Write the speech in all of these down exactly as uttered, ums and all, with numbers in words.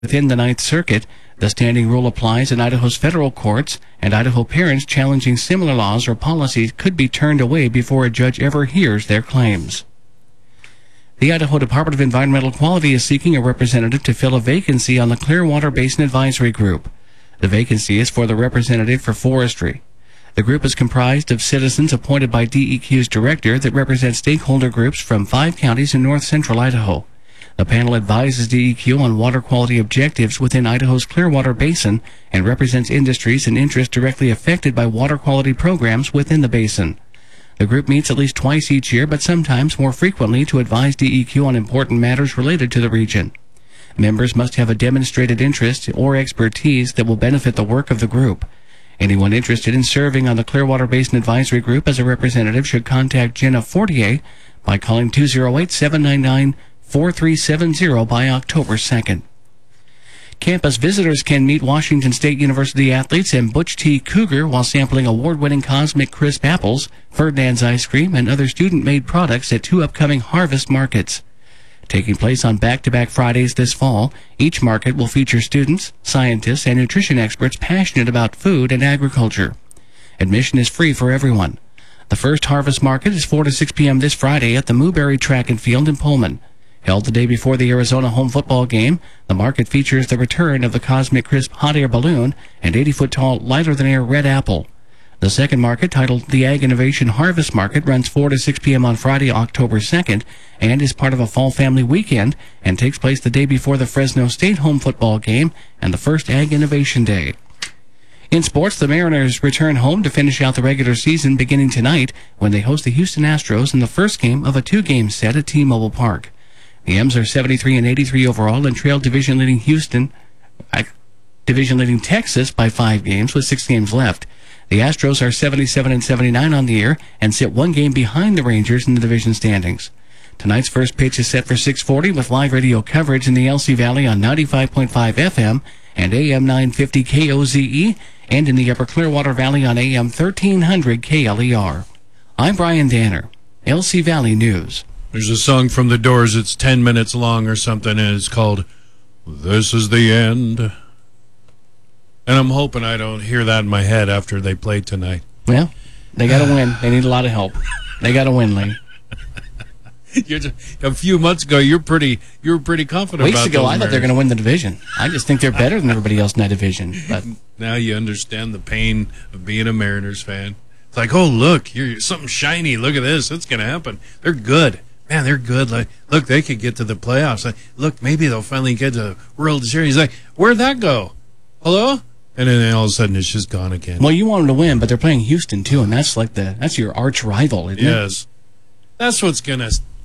within the Ninth Circuit. The standing rule applies in Idaho's federal courts, and Idaho parents challenging similar laws or policies could be turned away before a judge ever hears their claims. The Idaho Department of Environmental Quality is seeking a representative to fill a vacancy on the Clearwater Basin Advisory Group. The vacancy is for the representative for forestry. The group is comprised of citizens appointed by D E Q's director that represent stakeholder groups from five counties in north central Idaho. The panel advises D E Q on water quality objectives within Idaho's Clearwater Basin and represents industries and interests directly affected by water quality programs within the basin. The group meets at least twice each year, but sometimes more frequently to advise D E Q on important matters related to the region. Members must have a demonstrated interest or expertise that will benefit the work of the group. Anyone interested in serving on the Clearwater Basin Advisory Group as a representative should contact Jenna Fortier by calling two oh eight, seven nine nine, four three seven zero by October second. Campus visitors can meet Washington State University athletes and Butch T. Cougar while sampling award-winning Cosmic Crisp apples, Ferdinand's ice cream, and other student-made products at two upcoming harvest markets. Taking place on back-to-back Fridays this fall, each market will feature students, scientists, and nutrition experts passionate about food and agriculture. Admission is free for everyone. The first harvest market is four to six p.m. this Friday at the Mooberry Track and Field in Pullman. Held the day before the Arizona home football game, the market features the return of the Cosmic Crisp hot air balloon and eighty-foot-tall, lighter-than-air red apple. The second market, titled the Ag Innovation Harvest Market, runs four to six p.m. on Friday, October second, and is part of a fall family weekend and takes place the day before the Fresno State home football game and the first Ag Innovation Day. In sports, the Mariners return home to finish out the regular season beginning tonight when they host the Houston Astros in the first game of a two-game set at T-Mobile Park. The M's are seventy-three and eighty-three overall and trail division-leading Houston, uh, division-leading Texas by five games with six games left. The Astros are seventy-seven and seventy-nine on the year and sit one game behind the Rangers in the division standings. Tonight's first pitch is set for six forty with live radio coverage in the L C Valley on ninety-five point five F M and A M nine fifty K O Z E and in the Upper Clearwater Valley on A M thirteen hundred K L E R. I'm Brian Danner, L C Valley News. There's a song from The Doors. It's ten minutes long or something, and it's called This Is the End. And I'm hoping I don't hear that in my head after they play tonight. Well, they got to win. They need a lot of help. They got to win, Lee. You're just, a few months ago, you're pretty, you were pretty confident Weeks about ago, those I thought Mariners. they were going to win the division. I just think they're better than everybody else in that division. But now you understand the pain of being a Mariners fan. It's like, oh, look, you're something shiny. Look at this. It's going to happen. They're good. Man, they're good. Like, look, they could get to the playoffs. Like, look, maybe they'll finally get to the World Series. Like, where'd that go? Hello? And then all of a sudden, it's just gone again. Well, you want them to win, but they're playing Houston too, and that's like the that's your arch rival, isn't yes. it? Yes, that's what's gonna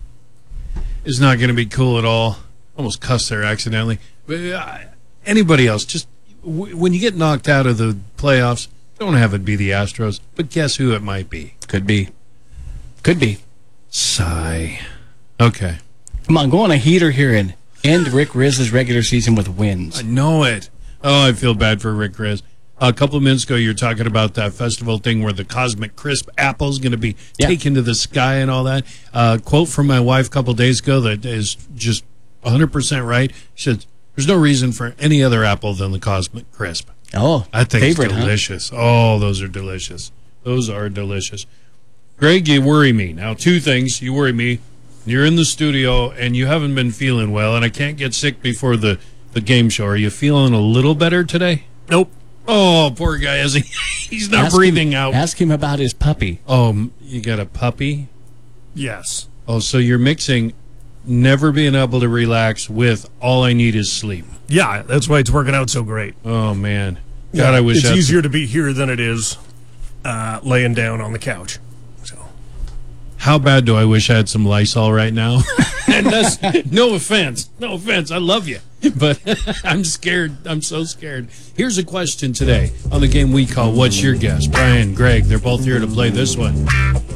is not gonna be cool at all. Almost cussed there accidentally. But uh, anybody else, just w- when you get knocked out of the playoffs, don't have it be the Astros. But guess who it might be? Could be. Could be. Sigh. Okay. Come on, go on a heater here and end Rick Riz's regular season with wins. I know it. Oh, I feel bad for Rick Riz. A couple of minutes ago, you were talking about that festival thing where the Cosmic Crisp apple is going to be yeah. taken to the sky and all that. Uh, quote from my wife a couple of days ago that is just one hundred percent right. She said, there's no reason for any other apple than the Cosmic Crisp. Oh, I think favorite, it's delicious. Huh? Oh, those are delicious. Those are delicious. Greg, you worry me. Now, two things. You worry me. You're in the studio, and you haven't been feeling well, and I can't get sick before the, the game show. Are you feeling a little better today? Nope. Oh, poor guy. Is he, he's not ask breathing him, out. Ask him about his puppy. Oh, you got a puppy? Yes. Oh, so you're mixing never being able to relax with all I need is sleep. Yeah, that's why it's working out so great. Oh, man. God, yeah, I wish it's that's easier to be here than it is uh, laying down on the couch. So, how bad do I wish I had some Lysol right now? And that's no offense, no offense. I love you, but I'm scared. I'm so scared. Here's a question today on the game we call "What's Your Guess?" Brian, Greg, they're both here to play this one.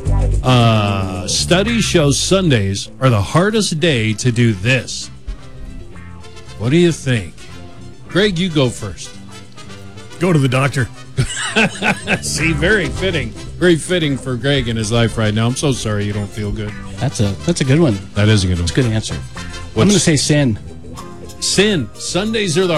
Uh, studies show Sundays are the hardest day to do this. What do you think, Greg? You go first. Go to the doctor. See, very fitting. Very fitting for Greg in his life right now. I'm so sorry you don't feel good. That's a that's a good one. That is a good one. That's a good answer. What's, I'm going to say sin. Sin. Sundays are the